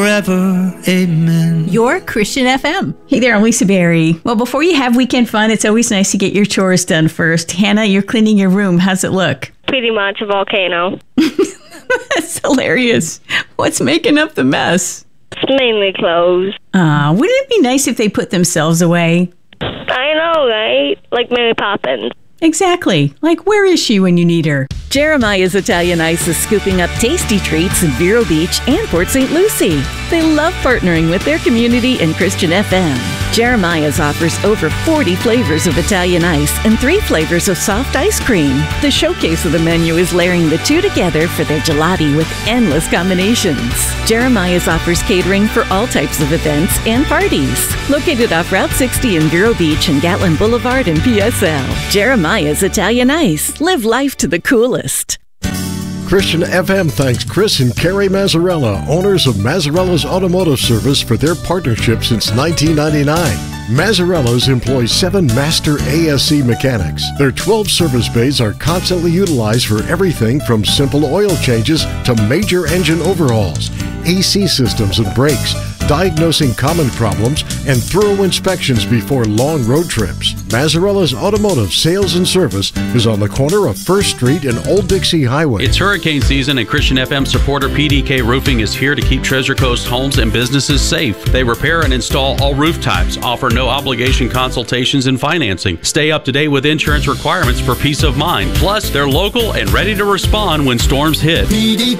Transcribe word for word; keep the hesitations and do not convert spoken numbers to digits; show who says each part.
Speaker 1: Forever, amen.
Speaker 2: Your Christian F M.
Speaker 3: Hey there, I'm Lisa Berry. Well, before you have weekend fun, it's always nice to get your chores done first. Hannah, you're cleaning your room. How's it look?
Speaker 4: Pretty much a volcano.
Speaker 3: That's hilarious. What's making up the mess?
Speaker 4: It's mainly clothes.
Speaker 3: Ah, uh, wouldn't it be nice if they put themselves away?
Speaker 4: I know, right? Like Mary Poppins.
Speaker 3: Exactly. Like, where is she when you need her?
Speaker 5: Jeremiah's Italian Ice is scooping up tasty treats in Vero Beach and Port Saint Lucie. They love partnering with their community and Christian F M. Jeremiah's offers over forty flavors of Italian ice and three flavors of soft ice cream. The showcase of the menu is layering the two together for their gelati with endless combinations. Jeremiah's offers catering for all types of events and parties. Located off Route sixty in Vero Beach and Gatlin Boulevard in P S L. Jeremiah's Italian Ice. Live life to the coolest.
Speaker 6: Christian F M thanks Chris and Carrie Mazzarella, owners of Mazzarella's Automotive Service, for their partnership since nineteen ninety-nine. Mazzarella's employs seven master A S C mechanics. Their twelve service bays are constantly utilized for everything from simple oil changes to major engine overhauls, A C systems and brakes, diagnosing common problems, and thorough inspections before long road trips. Mazzarella's Automotive Sales and Service is on the corner of First Street and Old Dixie Highway.
Speaker 7: It's hurricane season, and Christian F M supporter P D K Roofing is here to keep Treasure Coast homes and businesses safe. They repair and install all roof types, offer no obligation consultations and financing. Stay up to date with insurance requirements for peace of mind. Plus, they're local and ready to respond when storms hit.
Speaker 1: P D